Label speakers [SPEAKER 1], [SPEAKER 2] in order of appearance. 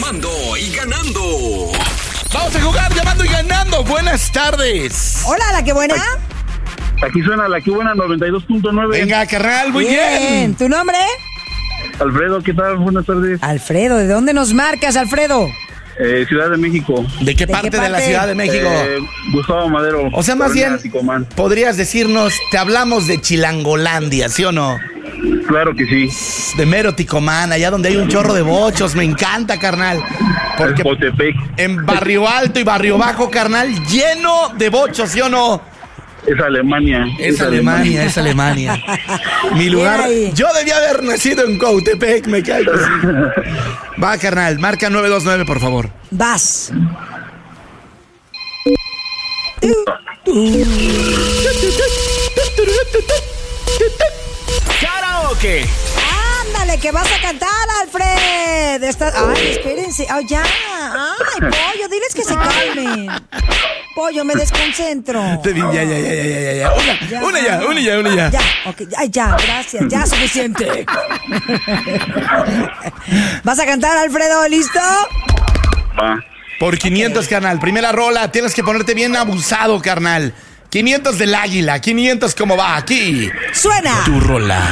[SPEAKER 1] llamando y ganando.
[SPEAKER 2] Vamos a jugar llamando y ganando. Buenas tardes.
[SPEAKER 3] Hola, la que buena.
[SPEAKER 4] Aquí suena la que buena 92.9.
[SPEAKER 2] Venga, carnal, muy bien.
[SPEAKER 3] ¿Tu nombre?
[SPEAKER 4] Alfredo, ¿qué tal? Buenas tardes.
[SPEAKER 3] Alfredo, ¿de dónde nos marcas, Alfredo?
[SPEAKER 4] Ciudad de México.
[SPEAKER 2] ¿De qué parte de la Ciudad de México?
[SPEAKER 4] Gustavo Madero.
[SPEAKER 2] O sea, más
[SPEAKER 4] Colonia
[SPEAKER 2] bien,
[SPEAKER 4] Ticomán.
[SPEAKER 2] podrías decirnos, te hablamos de Chilangolandia, ¿sí o no?
[SPEAKER 4] Claro que sí.
[SPEAKER 2] De mero Ticomán, allá donde hay un chorro de bochos. Me encanta, carnal. Porque
[SPEAKER 4] Potepec.
[SPEAKER 2] en Barrio Alto y Barrio Bajo, carnal, lleno de bochos, ¿sí o no?
[SPEAKER 4] Es Alemania.
[SPEAKER 2] Es Alemania, es Alemania. Mi lugar.
[SPEAKER 3] Ahí.
[SPEAKER 2] Yo debía haber nacido en Cautepec, me cae. Va, carnal, marca 929, por favor.
[SPEAKER 3] Vas.
[SPEAKER 2] ¡Karaoke!
[SPEAKER 3] Ándale, que vas a cantar, Alfred. Ay, espérense. Ay, ya. Ay, Pollo, diles que se calmen. Pollo, me desconcentro.
[SPEAKER 2] Ya. Una ya.
[SPEAKER 3] Ya, ok, ya, gracias, ya suficiente. ¿Vas a cantar, Alfredo? ¿Listo?
[SPEAKER 4] Va.
[SPEAKER 2] Por 500, carnal. Primera rola, tienes que ponerte bien abusado, carnal. 500 del águila, 500 como va aquí.
[SPEAKER 3] ¡Suena!
[SPEAKER 2] Tu rola.